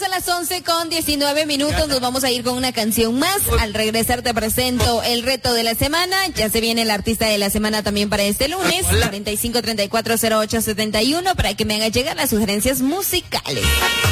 a las 11:19. Nos vamos a ir con una canción más. Al regresar te presento el reto de la semana. Ya se viene el artista de la semana también para este lunes. 45340871 para que me haga llegar las sugerencias musicales.